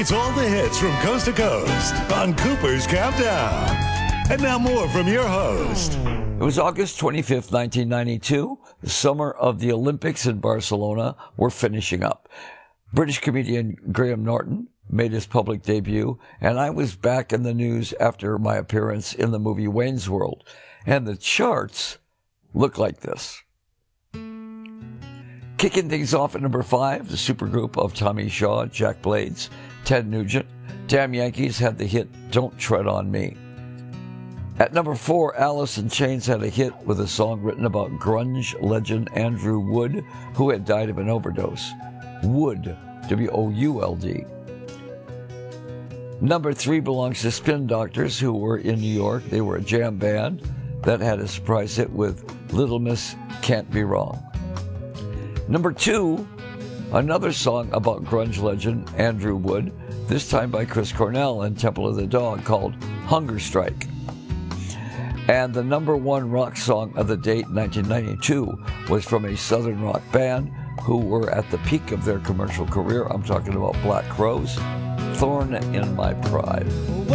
It's all the hits from coast to coast on Cooper's Countdown. And now more from your host. It was August 25th, 1992. The summer of the Olympics in Barcelona were finishing up. British comedian Graham Norton made his public debut, and I was back in the news after my appearance in the movie Wayne's World. And the charts look like this. Kicking things off at number 5, the supergroup of Tommy Shaw, Jack Blades, Ted Nugent. Damn Yankees had the hit Don't Tread on Me. At number 4, Alice in Chains had a hit with a song written about grunge legend Andrew Wood, who had died of an overdose. Wood, W-O-U-L-D. Number 3 belongs to Spin Doctors, who were in New York. They were a jam band that had a surprise hit with Little Miss Can't Be Wrong. Number 2, another song about grunge legend Andrew Wood, this time by Chris Cornell and Temple of the Dog, called Hunger Strike. And the number 1 rock song of the date, 1992, was from a southern rock band who were at the peak of their commercial career. I'm talking about Black Crowes, Thorn in My Pride.